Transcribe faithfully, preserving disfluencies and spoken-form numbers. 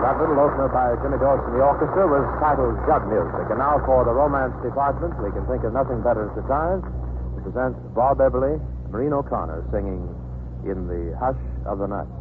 That little opener by Jimmy Dawson, the orchestra, was titled Jug Music. And now for the romance department, we can think of nothing better at the time to present Bob Eberly, Maureen O'Connor, singing In the Hush of the Night.